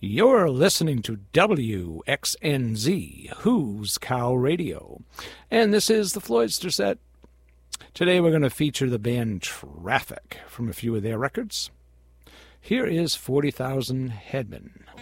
You're listening to WXNZ, Who's Cow Radio, and this is the Floydster Set. Today we're going to feature the band Traffic from a few of their records. Here is 40,000 Headmen.